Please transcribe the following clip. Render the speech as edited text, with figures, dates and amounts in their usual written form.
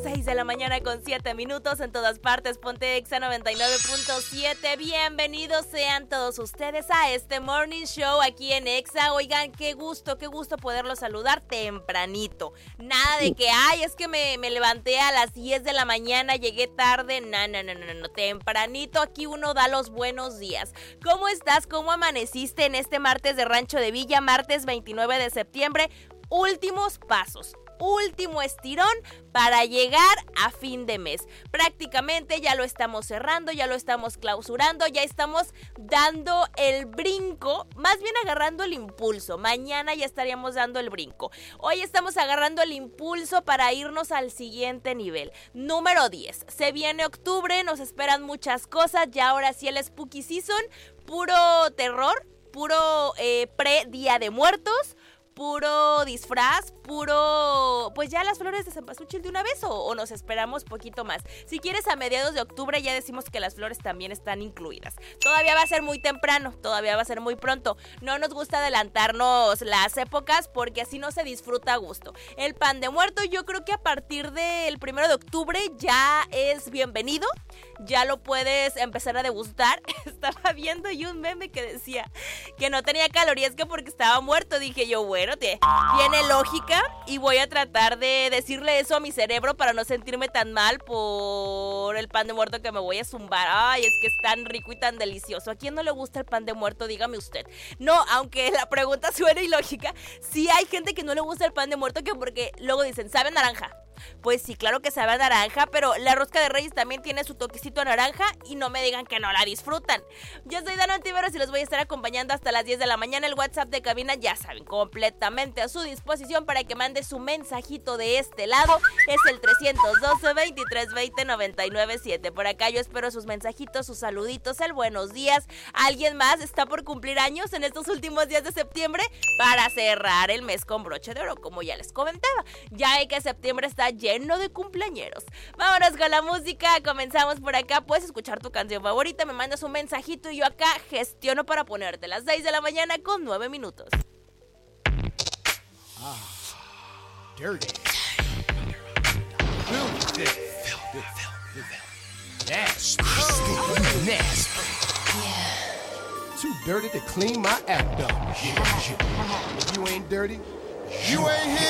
6 de la mañana con 7 minutos en todas partes. Ponte Exa 99.7. Bienvenidos sean todos ustedes a este Morning Show aquí en Exa. Oigan, qué gusto poderlos saludar tempranito. Nada de que, es que me levanté a las 10 de la mañana, llegué tarde. No. Tempranito aquí uno da los buenos días. ¿Cómo estás? ¿Cómo amaneciste en este martes de Rancho de Villa? Martes 29 de septiembre. Últimos pasos. Último estirón para llegar a fin de mes. Prácticamente ya lo estamos cerrando, ya lo estamos clausurando, ya estamos dando el brinco, más bien agarrando el impulso. Mañana ya estaríamos dando el brinco. Hoy estamos agarrando el impulso para irnos al siguiente nivel. Número 10. Se viene octubre, nos esperan muchas cosas. Ya ahora sí el Spooky Season, puro terror, puro pre-Día de Muertos. Puro disfraz, pues ya las flores de cempasúchil de una vez o nos esperamos poquito más. Si quieres a mediados de octubre ya decimos que las flores también están incluidas. Todavía va a ser muy temprano, todavía va a ser muy pronto. No nos gusta adelantarnos las épocas porque así no se disfruta a gusto. El pan de muerto yo creo que a partir del 1 de octubre ya es bienvenido. Ya lo puedes empezar a degustar. Estaba viendo yo un meme que decía que no tenía calorías que porque estaba muerto. Dije yo, bueno, tiene lógica y voy a tratar de decirle eso a mi cerebro para no sentirme tan mal por el pan de muerto que me voy a zumbar. Ay, es que es tan rico y tan delicioso. ¿A quién no le gusta el pan de muerto? Dígame usted. No, aunque la pregunta suene ilógica, sí hay gente que no le gusta el pan de muerto que porque luego dicen, ¿sabe a naranja? Pues sí, claro que sabe a naranja, pero la rosca de Reyes también tiene su toquecito a naranja y no me digan que no la disfrutan. Yo soy Dana Antiveros y los voy a estar acompañando hasta las 10 de la mañana. El WhatsApp de cabina, ya saben, completamente a su disposición para que mande su mensajito de este lado. Es el 312-2320-997. Por acá yo espero sus mensajitos, sus saluditos, el buenos días. ¿Alguien más está por cumplir años en estos últimos días de septiembre? Para cerrar el mes con broche de oro, como ya les comentaba. Ya hay que septiembre está lleno de cumpleañeros. Vámonos con la música, comenzamos por acá. Puedes escuchar tu canción favorita, me mandas un mensajito y yo acá gestiono para ponerte las 6 de la mañana con 9 minutos. Dirty. Filthy. Nasty. Nasty. Too dirty to clean my act up. If you ain't dirty, you ain't here.